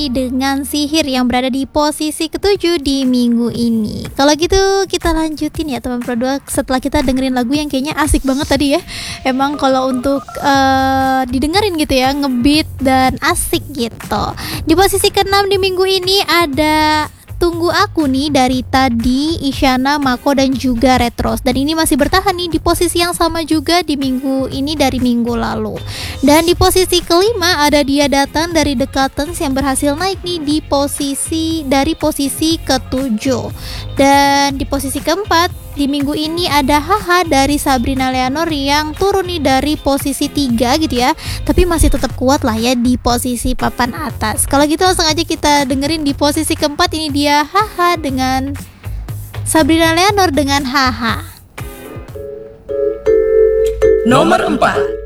dengan sihir yang berada di posisi ketujuh di minggu ini. Kalau gitu kita lanjutin ya teman Pro 2 setelah kita dengerin lagu yang kayaknya asik banget tadi ya. Emang kalau untuk didengerin gitu ya, ngebeat dan asik gitu. Di posisi ke-6 di minggu ini ada Tunggu Aku nih dari tadi Isyana, Mako dan juga Retros. Dan ini masih bertahan nih di posisi yang sama juga di minggu ini dari minggu lalu. Dan di posisi kelima ada Dia Datang dari The Cutters yang berhasil naik nih di posisi ke-7. Dan di posisi keempat di minggu ini ada Haha dari Sabrina Leonor yang turun nih dari posisi 3 gitu ya. Tapi masih tetap kuat lah ya di posisi papan atas. Kalau gitu langsung aja kita dengerin di posisi keempat, ini dia Haha dengan Sabrina Leonor dengan Haha. Nomor 4.